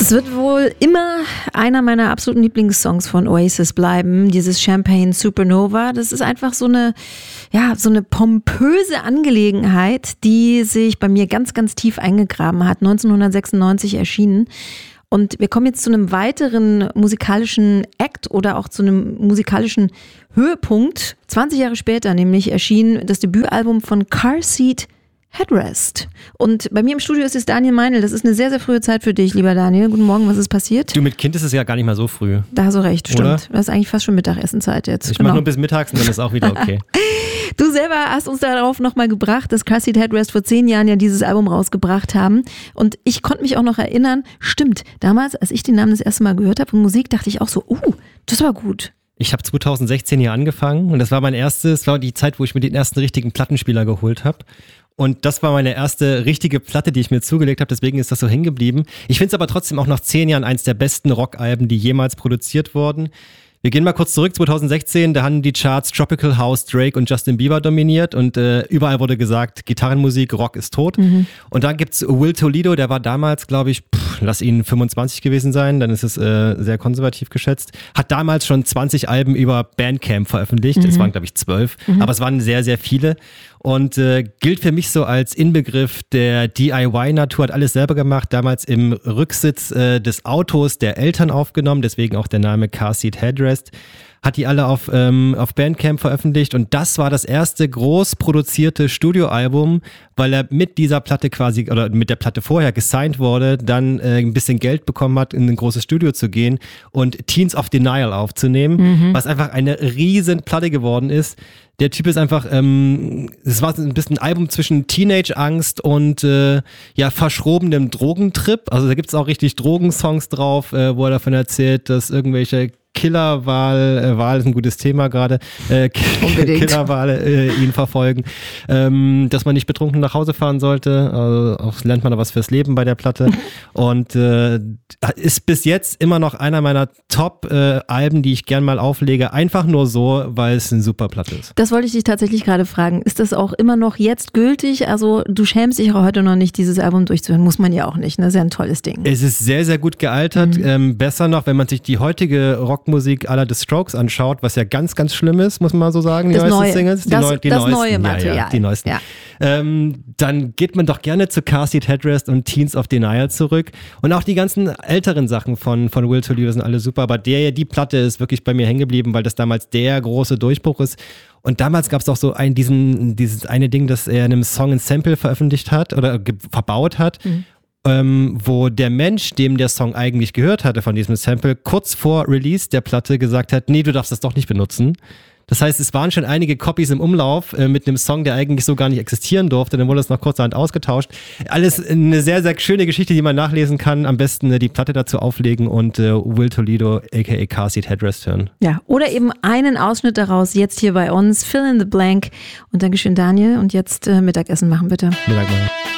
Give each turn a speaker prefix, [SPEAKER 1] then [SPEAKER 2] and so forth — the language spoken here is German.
[SPEAKER 1] Es wird wohl immer einer meiner absoluten Lieblingssongs von Oasis bleiben, dieses Champagne Supernova. Das ist einfach so eine pompöse Angelegenheit, die sich bei mir ganz, ganz tief eingegraben hat, 1996 erschienen. Und wir kommen jetzt zu einem weiteren musikalischen Act oder auch zu einem musikalischen Höhepunkt. 20 Jahre später nämlich erschien das Debütalbum von Car Seat Headrest. Und bei mir im Studio ist jetzt Daniel Meinl. Das ist eine sehr, sehr frühe Zeit für dich, lieber Daniel. Guten Morgen, was ist passiert?
[SPEAKER 2] Du, mit Kind ist es ja gar nicht mal so früh.
[SPEAKER 1] Da hast du recht, stimmt.
[SPEAKER 2] Oder?
[SPEAKER 1] Das ist eigentlich fast schon Mittagessenzeit jetzt.
[SPEAKER 2] Ich mache nur bis mittags und dann ist auch wieder okay.
[SPEAKER 1] Du selber hast uns darauf nochmal gebracht, dass Car Seat Headrest vor 10 Jahren ja dieses Album rausgebracht haben. Und ich konnte mich auch noch erinnern, stimmt, damals, als ich den Namen das erste Mal gehört habe und Musik, dachte ich auch so, das war gut.
[SPEAKER 2] Ich habe 2016 hier angefangen und das war die Zeit, wo ich mir den ersten richtigen Plattenspieler geholt habe. Und das war meine erste richtige Platte, die ich mir zugelegt habe, deswegen ist das so hängen geblieben. Ich finde es aber trotzdem auch nach 10 Jahren eins der besten Rockalben, die jemals produziert wurden. Wir gehen mal kurz zurück, 2016, da haben die Charts Tropical House, Drake und Justin Bieber dominiert und überall wurde gesagt, Gitarrenmusik, Rock ist tot. Mhm. Und dann gibt's Will Toledo, der war damals, glaube ich, lass ihn 25 gewesen sein, dann ist es sehr konservativ geschätzt, hat damals schon 20 Alben über Bandcamp veröffentlicht, es waren, glaube ich, 12, aber es waren sehr, sehr viele. Und gilt für mich so als Inbegriff der DIY-Natur, hat alles selber gemacht, damals im Rücksitz des Autos der Eltern aufgenommen, deswegen auch der Name Car Seat Headrest, hat die alle auf Bandcamp veröffentlicht und das war das erste groß produzierte Studioalbum, weil er mit dieser Platte quasi, oder mit der Platte vorher gesigned wurde, dann ein bisschen Geld bekommen hat, in ein großes Studio zu gehen und Teens of Denial aufzunehmen, was einfach eine riesen Platte geworden ist. Der Typ ist einfach, es war ein bisschen ein Album zwischen Teenage-Angst und verschrobenem Drogentrip. Also da gibt's auch richtig Drogensongs drauf, wo er davon erzählt, dass irgendwelche Wahl ist ein gutes Thema gerade, Killerwale ihn verfolgen, dass man nicht betrunken nach Hause fahren sollte, also auch lernt man da was fürs Leben bei der Platte und ist bis jetzt immer noch einer meiner Top-Alben, die ich gern mal auflege, einfach nur so, weil es eine super Platte ist.
[SPEAKER 1] Das wollte ich dich tatsächlich gerade fragen, ist das auch immer noch jetzt gültig? Also du schämst dich auch heute noch nicht, dieses Album durchzuhören, muss man ja auch nicht, ne? Das ist ja ein tolles Ding.
[SPEAKER 2] Es ist sehr, sehr gut gealtert, besser noch, wenn man sich die heutige Rockmusik aller The Strokes anschaut, was ja ganz, ganz schlimm ist, muss man mal so sagen.
[SPEAKER 1] Das
[SPEAKER 2] die
[SPEAKER 1] neue,
[SPEAKER 2] Singles,
[SPEAKER 1] das neue Material.
[SPEAKER 2] Die neuesten.
[SPEAKER 1] Ja.
[SPEAKER 2] Dann geht man doch gerne zu Car Seat Headrest und Teens of Denial zurück. Und auch die ganzen älteren Sachen von Will Toledo sind alle super, aber die Platte ist wirklich bei mir hängen geblieben, weil das damals der große Durchbruch ist. Und damals gab es auch so dieses eine Ding, das er in einem Song ein Sample veröffentlicht hat oder verbaut hat. Wo der Mensch, dem der Song eigentlich gehört hatte von diesem Sample, kurz vor Release der Platte gesagt hat, nee, du darfst das doch nicht benutzen. Das heißt, es waren schon einige Copies im Umlauf mit einem Song, der eigentlich so gar nicht existieren durfte. Dann wurde es noch kurzerhand ausgetauscht. Alles eine sehr, sehr schöne Geschichte, die man nachlesen kann. Am besten die Platte dazu auflegen und Will Toledo, a.k.a. Car Seat Headrest hören. Ja,
[SPEAKER 1] oder eben einen Ausschnitt daraus jetzt hier bei uns. Fill in the blank. Und Dankeschön, Daniel. Und jetzt Mittagessen machen, bitte.
[SPEAKER 2] Mittag machen.